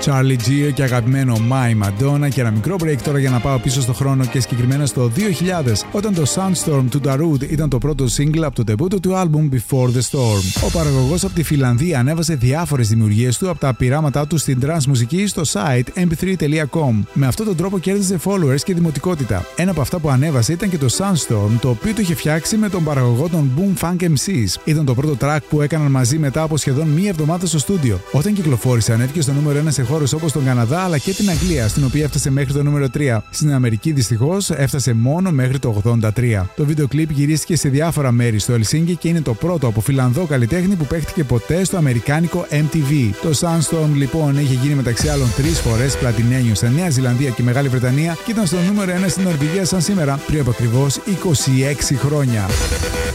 Charlie Geo και αγαπημένο My Madonna, και ένα μικρό break τώρα για να πάω πίσω στο χρόνο και συγκεκριμένα στο 2000, όταν το Sandstorm του Darude ήταν το πρώτο single από το ντεμπούτο του album Before the Storm. Ο παραγωγός από τη Φιλανδία ανέβασε διάφορες δημιουργίες του από τα πειράματά του στην trance μουσική στο site mp3.com. Με αυτόν τον τρόπο κέρδιζε followers και δημοτικότητα. Ένα από αυτά που ανέβασε ήταν και το Sandstorm, το οποίο το είχε φτιάξει με τον παραγωγό των Boom Funk MCs. Ήταν το πρώτο track που έκαναν μαζί μετά από σχεδόν μία εβδομάδα στο στούντιο. Όταν κυκλοφόρησε, ανέβηκε στο νούμερο 1 σε χώρες όπως τον Καναδά αλλά και την Αγγλία, στην οποία έφτασε μέχρι το νούμερο 3. Στην Αμερική δυστυχώς έφτασε μόνο μέχρι το 83. Το βίντεο κλιπ γυρίστηκε σε διάφορα μέρη στο Ελσίνκι και είναι το πρώτο από Φιλανδό καλλιτέχνη που παίχτηκε ποτέ στο αμερικάνικο MTV. Το Sandstorm λοιπόν είχε γίνει μεταξύ άλλων 3 φορές πλατινένιο σε Νέα Ζηλανδία και Μεγάλη Βρετανία και ήταν στο νούμερο 1 στην Νορβηγία σαν σήμερα πριν από ακριβώς 26 χρόνια.